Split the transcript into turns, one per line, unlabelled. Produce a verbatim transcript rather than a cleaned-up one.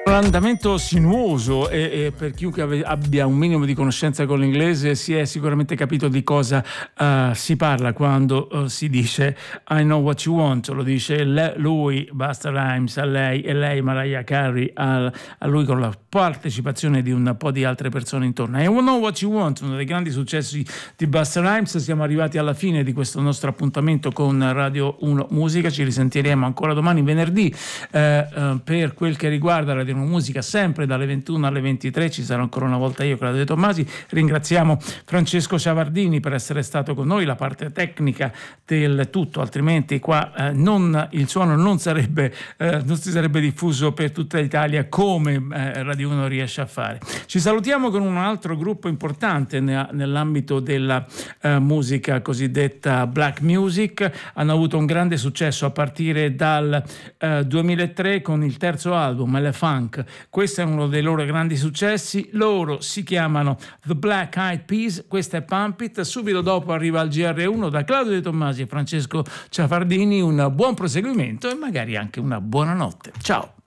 Un andamento sinuoso e, e per chiunque ave, abbia un minimo di conoscenza con l'inglese si è sicuramente capito di cosa uh, si parla quando uh, si dice I know what you want. Lo dice le, lui, Busta Rhymes, a lei e lei Mariah Carey, a, a lui con la partecipazione di un po' di altre persone intorno. I know what you want, uno dei grandi successi di Busta Rhymes. Siamo arrivati alla fine di questo nostro appuntamento con Radio uno Musica, ci risentiremo ancora domani venerdì eh, eh, per quel che riguarda Radio Musica, sempre dalle ventuno alle ventitré. Ci sarà ancora una volta io, Claudio De Tommasi. Ringraziamo Francesco Ciavardini per essere stato con noi, la parte tecnica del tutto, altrimenti qua eh, non, il suono non sarebbe eh, non si sarebbe diffuso per tutta l'Italia come eh, Radio uno riesce a fare. Ci salutiamo con un altro gruppo importante ne, nell'ambito della eh, musica cosiddetta black music. Hanno avuto un grande successo a partire dal eh, duemilatré con il terzo album, Elefunk. Questo è uno dei loro grandi successi. Loro si chiamano The Black Eyed Peas. Questa è Pump It. Subito dopo arriva il G R uno da Claudio De Tommasi e Francesco Ciafardini. Un buon proseguimento e magari anche una buona notte. Ciao.